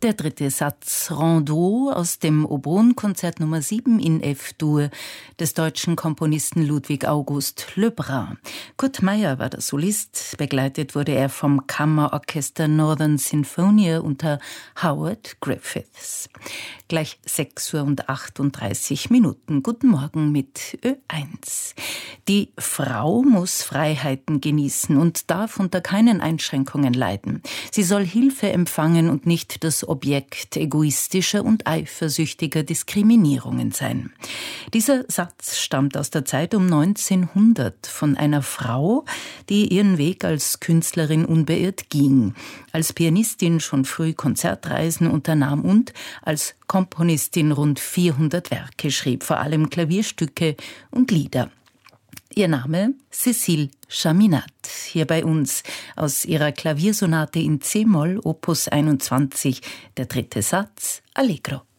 Der dritte Satz Rondeau aus dem Oboen-Konzert Nummer 7 in F-Dur des deutschen Komponisten Ludwig August Lebrun. Kurt Meyer war der Solist, begleitet wurde er vom Kammerorchester Northern Sinfonia unter Howard Griffiths. Gleich 6:38 Uhr. Guten Morgen mit Ö1. Die Frau muss Freiheiten genießen und darf unter keinen Einschränkungen leiden. Sie soll Hilfe empfangen und nicht das Objekt egoistischer und eifersüchtiger Diskriminierungen sein. Dieser Satz stammt aus der Zeit um 1900 von einer Frau, die ihren Weg als Künstlerin unbeirrt ging, als Pianistin schon früh Konzertreisen unternahm und als Komponistin rund 400 Werke schrieb, vor allem Klavierstücke und Lieder. Ihr Name Cécile Chaminade, hier bei uns aus ihrer Klaviersonate in C-Moll, Opus 21, der dritte Satz, Allegro.